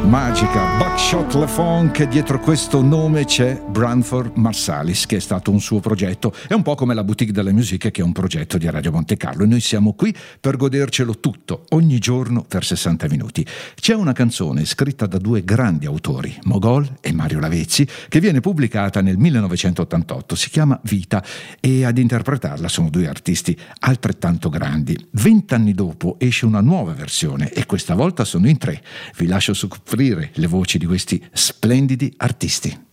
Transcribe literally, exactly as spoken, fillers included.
magica Buckshot LeFonque. Dietro questo nome c'è Branford Marsalis, che è stato un suo progetto. È un po' come la Boutique de la Musique, che è un progetto di Radio Monte Carlo, e noi siamo qui per godercelo tutto ogni giorno per sessanta minuti. C'è una canzone scritta da due grandi autori, Mogol e Mario Lavezzi, che viene pubblicata nel millenovecentottantotto, si chiama Vita, e ad interpretarla sono due artisti altrettanto grandi. Vent'anni dopo esce una nuova versione e questa volta sono in tre. Vi lascio scoprire le voci di questi splendidi artisti.